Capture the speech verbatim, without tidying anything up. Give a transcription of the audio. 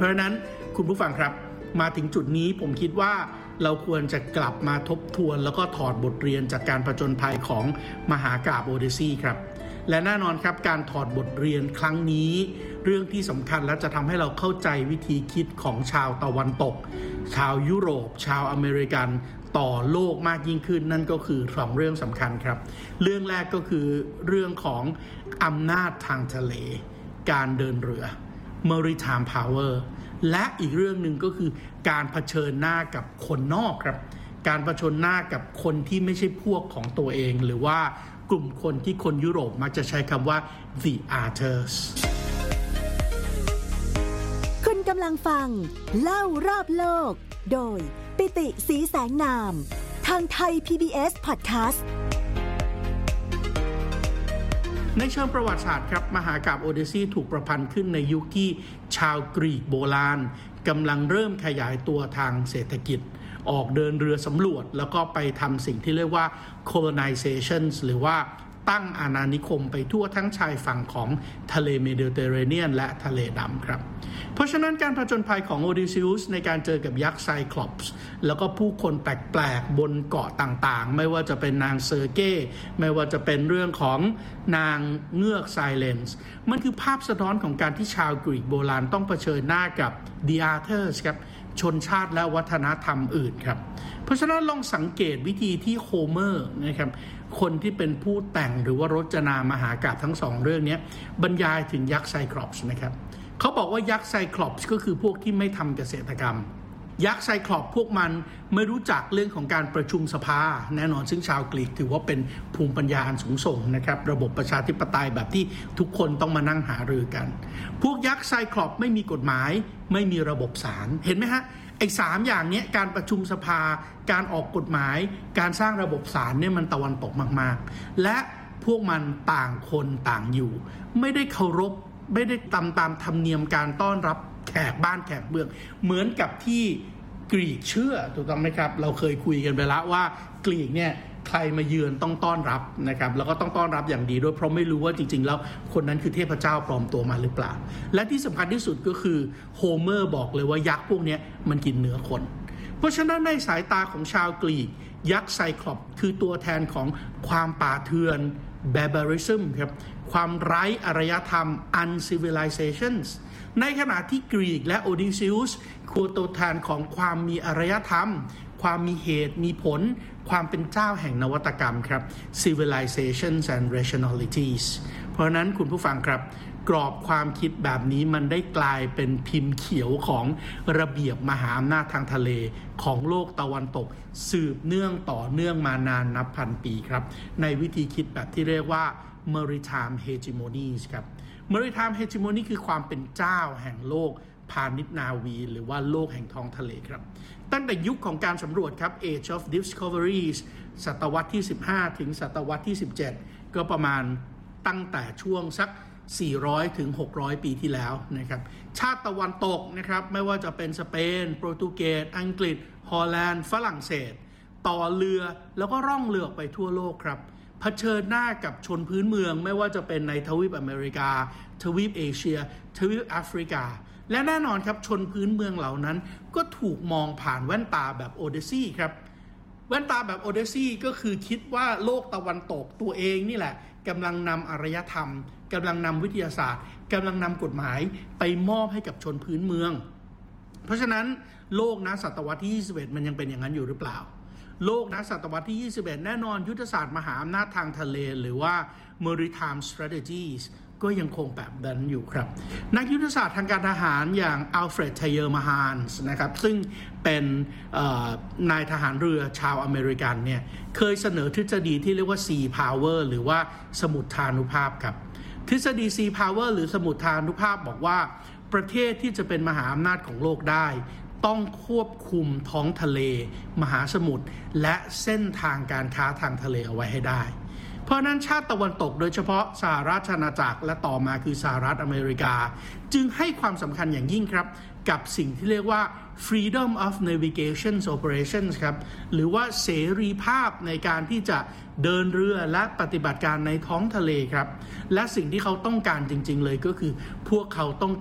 เพราะฉะนั้นคุณผู้ฟังครับมาถึงจุดนี้ผมคิดว่าเราควรจะกลับมาทบทวนแล้วก็ถอดบทเรียนจากการผจญภัยของมหากาพย์โอเดซีครับและแน่นอนครับการถอดบทเรียนครั้งนี้เรื่องที่สำคัญและจะทำให้เราเข้าใจวิธีคิดของชาวตะวันตกชาวยุโรปชาวอเมริกันต่อโลกมากยิ่งขึ้นนั่นก็คือสองเรื่องสำคัญครับเรื่องแรกก็คือเรื่องของอำนาจทางทะเลการเดินเรือ Maritime Power และอีกเรื่องหนึ่งก็คือการเผชิญหน้ากับคนนอกครับการเผชิญหน้ากับคนที่ไม่ใช่พวกของตัวเองหรือว่ากลุ่มคนที่คนยุโรปมักจะใช้คำว่า the others คุณกำลังฟังเล่ารอบโลกโดยปิติศรีแสงนามทางไทย พี บี เอส Podcast ในเชิงประวัติศาสตร์ครับมหากาพย์โอเดซีถูกประพันธ์ขึ้นในยุคที่ชาวกรีกโบราณกำลังเริ่มขยายตัวทางเศรษฐกิจออกเดินเรือสำรวจแล้วก็ไปทำสิ่งที่เรียกว่า colonization หรือว่าตั้งอาณานิคมไปทั่วทั้งชายฝั่งของทะเลเมดิเตอร์เรเนียนและทะเลดำครับเพราะฉะนั้นการผจญภัยของโอดิซิอุสในการเจอกับยักษ์ไซคลอปส์แล้วก็ผู้คนแปลกๆบนเกาะต่างๆไม่ว่าจะเป็นนางเซอร์เก้ไม่ว่าจะเป็นเรื่องของนางเงือกไซเลนส์มันคือภาพสะท้อนของการที่ชาวกรีกโบราณต้องเผชิญหน้ากับ The Others ครับชนชาติและวัฒนธรรมอื่นครับเพราะฉะนั้นลองสังเกตวิธีที่โฮเมอร์นะครับคนที่เป็นผู้แต่งหรือว่ารจนามหากาพย์ทั้งสองเรื่องนี้บรรยายถึงยักษ์ไซคลอปส์นะครับเขาบอกว่ายักษ์ไซคลอปส์ก็คือพวกที่ไม่ทำเกษตรกรรมยักษ์ไซคลอปส์พวกมันไม่รู้จักเรื่องของการประชุมสภาแน่นอนซึ่งชาวกรีกถือว่าเป็นภูมิปัญญาอันสูงส่งนะครับระบบประชาธิปไตยแบบที่ทุกคนต้องมานั่งหารือกันพวกยักษ์ไซคลอปส์ไม่มีกฎหมายไม่มีระบบศาลเห็นไหมฮะไอ้สามอย่างนี้การประชุมสภาการออกกฎหมายการสร้างระบบศาลเนี่ยมันตะวันตกมากๆและพวกมันต่างคนต่างอยู่ไม่ได้เคารพไม่ได้ตามตามธรรมเนียมการต้อนรับแขกบ้านแขกเมืองเหมือนกับที่กรีกเชื่อถูกต้องไหมครับเราเคยคุยกันไปแล้วว่ากรีกเนี่ยใครมาเยือนต้องต้อนรับนะครับแล้วก็ต้องต้อนรับอย่างดีด้วยเพราะไม่รู้ว่าจริงๆแล้วคนนั้นคือเทพเจ้าปลอมตัวมาหรือเปล่าและที่สำคัญที่สุดก็คือโฮเมอร์บอกเลยว่ายักษ์พวกนี้มันกินเนื้อคนเพราะฉะนั้นในสายตาของชาวกรีกยักษ์ไซคลอปคือตัวแทนของความป่าเถื่อน barbarism ครับความไร้อารยธรรม uncivilizations ในขณะที่กรีกและโอดิซิอุสคือตัวแทนของความมีอารยธรรมความมีเหตุมีผลความเป็นเจ้าแห่งนวัตกรรมครับ civilizations and rationalities เพราะนั้นคุณผู้ฟังครับกรอบความคิดแบบนี้มันได้กลายเป็นพิมพ์เขียวของระเบียบมหาอำนาจทางทะเลของโลกตะวันตกสืบเนื่องต่อเนื่องมานานนับพันปีครับในวิธีคิดแบบที่เรียกว่า maritime hegemonies ครับ maritime hegemony คือความเป็นเจ้าแห่งโลกพาณิชย์นาวีหรือว่าโลกแห่งท้องทะเลครับตั้งแต่ยุคของการสำรวจครับ Age of Discoveries ศตวรรษที่สิบห้าถึงศตวรรษที่สิบเจ็ดก็ประมาณตั้งแต่ช่วงสักสี่ร้อยถึงหกร้อยปีที่แล้วนะครับชาติตะวันตกนะครับไม่ว่าจะเป็นสเปนโปรตุเกสอังกฤษฮอลแลนด์ฝรั่งเศสต่อเรือแล้วก็ร่องเรือไปทั่วโลกครับเผชิญหน้ากับชนพื้นเมืองไม่ว่าจะเป็นในทวีปอเมริกาทวีปเอเชียทวีปแอฟริกาและแน่นอนครับชนพื้นเมืองเหล่านั้นก็ถูกมองผ่านแว่นตาแบบโอเดซีครับแว่นตาแบบโอเดซีก็คือคิดว่าโลกตะวันตกตัวเองนี่แหละกำลังนำอารยธรรมกำลังนำวิทยาศาสตร์กำลังนำกฎหมายไปมอบให้กับชนพื้นเมืองเพราะฉะนั้นโลกนะศตวรรษที่ยี่สิบเอ็ดมันยังเป็นอย่างนั้นอยู่หรือเปล่าโลกนะศตวรรษที่ยี่สิบเอ็ดแน่นอนยุทธศาสตร์มหาอำนาจทางทะเลหรือว่า maritime strategies ก็ยังคงแบบนั้นอยู่ครับนักยุทธศาสตร์ทางการทหารอย่างอัลเฟรด ไทเยอร์มาฮานส์นะครับซึ่งเป็นนายทหารเรือชาวอเมริกันเนี่ยเคยเสนอทฤษฎีที่เรียกว่า Sea Power หรือว่าสมุทฐานุภาพครับทฤษฎี Sea Power หรือสมุทฐานุภาพบอกว่าประเทศที่จะเป็นมหาอำนาจของโลกได้ต้องควบคุมท้องทะเลมหาสมุทรและเส้นทางการค้าทางทะเลเอาไว้ให้ได้เพราะนั้นชาติตะวันตกโดยเฉพาะสหราชอาณาจักรและต่อมาคือสหรัฐอเมริกาจึงให้ความสำคัญอย่างยิ่งครับกับสิ่งที่เรียกว่า freedom of navigation operations ครับหรือว่าเสรีภาพในการที่จะเดินเรือและปฏิบัติการในท้องทะเลครับและสิ่งที่เขาต้องการจริงๆเลยก็คือพวกเขาต้อง